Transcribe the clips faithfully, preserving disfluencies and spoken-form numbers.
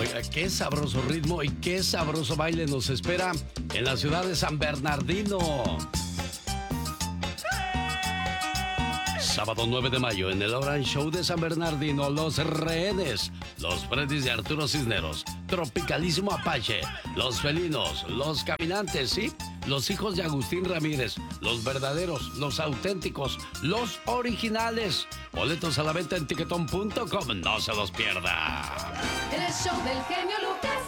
Oiga, qué sabroso ritmo y qué sabroso baile nos espera en la ciudad de San Bernardino. Sábado nueve de mayo en el Orange Show de San Bernardino, Los Rehenes, Los Freddys de Arturo Cisneros, Tropicalísimo Apache, Los Felinos, Los Caminantes, ¿sí? Los Hijos de Agustín Ramírez, Los Verdaderos, Los Auténticos, Los Originales. Boletos a la venta en tiquetón punto com, no se los pierda. El show del genio Lucas.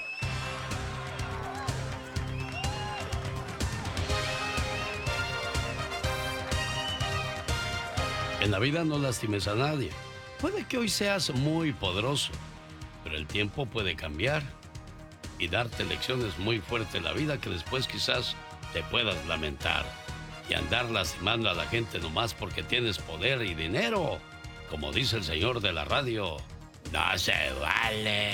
En la vida no lastimes a nadie. Puede que hoy seas muy poderoso, pero el tiempo puede cambiar y darte lecciones muy fuertes en la vida que después quizás te puedas lamentar. Y andar lastimando a la gente nomás porque tienes poder y dinero, como dice el señor de la radio, no se vale.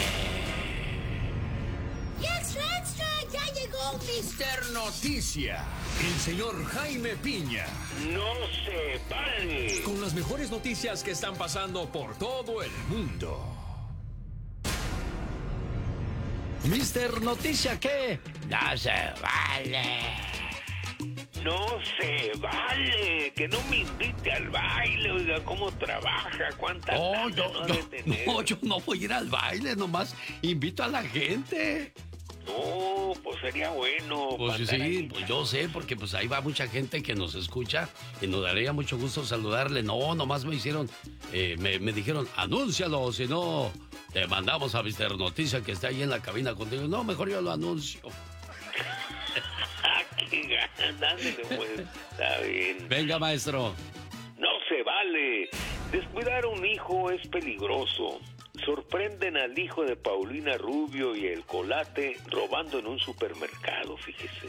¡Extra, extra! ¡Ya llegó mister Noticia! El señor Jaime Piña. ¡No se vale! Con las mejores noticias que están pasando por todo el mundo. Mister Noticia, ¿qué? No se vale. No se vale, que no me invite al baile, oiga, cómo trabaja, cuánta Oh, lana yo, no yo, debe tener. no, yo no voy a ir al baile, nomás invito a la gente. No, pues sería bueno. Pues sí, ahí. pues yo sé, porque pues ahí va mucha gente que nos escucha y nos daría mucho gusto saludarle. No, nomás me hicieron, eh, me, me dijeron, anúncialo, si no, te mandamos a mister Noticia que está ahí en la cabina contigo. No, mejor yo lo anuncio. Qué ganas, ándale, pues, está bien. Venga, maestro. No se vale. Descuidar a un hijo es peligroso. Sorprenden al hijo de Paulina Rubio y el Colate robando en un supermercado, fíjese.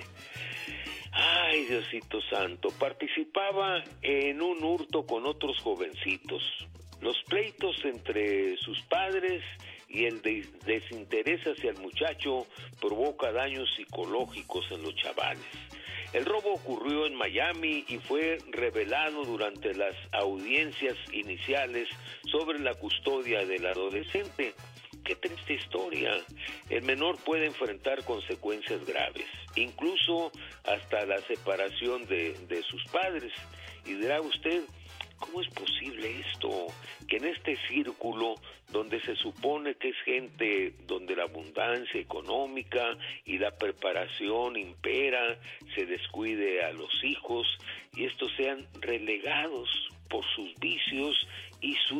Ay, Diosito Santo, participaba en un hurto con otros jovencitos. Los pleitos entre sus padres y el des- desinterés hacia el muchacho provoca daños psicológicos en los chavales. El robo ocurrió en Miami y fue revelado durante las audiencias iniciales sobre la custodia del adolescente. Qué triste historia. El menor puede enfrentar consecuencias graves, incluso hasta la separación de, de sus padres. Y dirá usted, ¿cómo es posible esto? Que en este círculo donde se supone que es gente donde la abundancia económica y la preparación impera, se descuide a los hijos y estos sean relegados por sus vicios y sus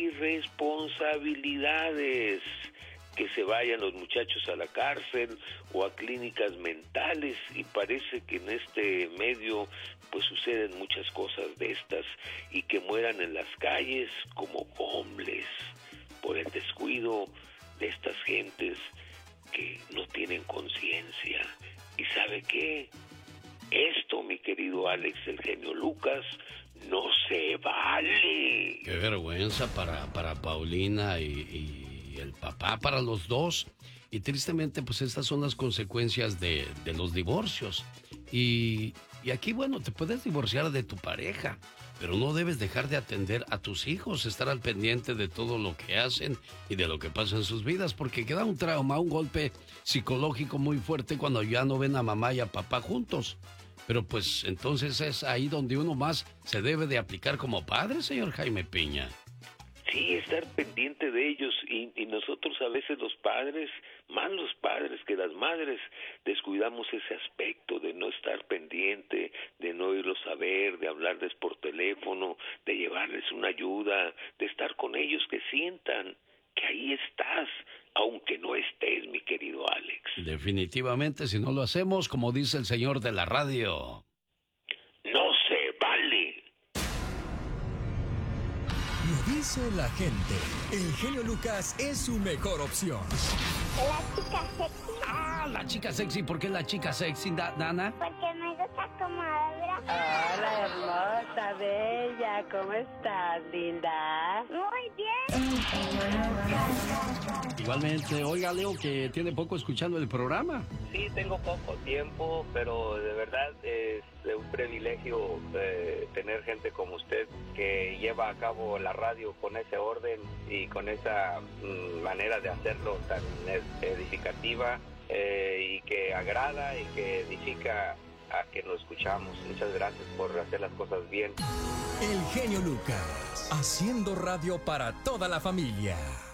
irresponsabilidades. Que se vayan los muchachos a la cárcel o a clínicas mentales, y parece que en este medio pues suceden muchas cosas de estas, y que mueran en las calles como hombres por el descuido de estas gentes que no tienen conciencia. ¿Y sabe qué? Esto, mi querido Alex, el genio Lucas, no se vale. Qué vergüenza para, para Paulina y... y... el papá, para los dos. Y tristemente, pues estas son las consecuencias de, de los divorcios. Y, y aquí, bueno, te puedes divorciar de tu pareja, pero no debes dejar de atender a tus hijos, estar al pendiente de todo lo que hacen y de lo que pasa en sus vidas, porque queda un trauma, un golpe psicológico muy fuerte cuando ya no ven a mamá y a papá juntos. Pero pues entonces es ahí donde uno más se debe de aplicar como padre, señor Jaime Piña. Sí, estar pendiente de ellos, y, y nosotros a veces los padres, más los padres que las madres, descuidamos ese aspecto de no estar pendiente, de no irlos a ver, de hablarles por teléfono, de llevarles una ayuda, de estar con ellos, que sientan que ahí estás, aunque no estés, mi querido Alex. Definitivamente, si no lo hacemos, como dice el señor de la radio, no se vale. Lo dice la gente. El genio Lucas es su mejor opción. La chica sexy. Ah, la chica sexy. ¿Por qué la chica sexy, da- Dana? Porque me gusta como habla. Hola, hermosa, bella. ¿Cómo estás, linda? Muy bien. Igualmente, oiga, Leo, que tiene poco escuchando el programa. Sí, tengo poco tiempo, pero de verdad es un privilegio eh, tener gente como usted que lleva a cabo la radio con ese orden y con esa mm, manera de hacerlo tan edificativa eh, y que agrada y que edifica a que lo escuchamos. Muchas gracias por hacer las cosas bien. El genio Lucas, haciendo radio para toda la familia.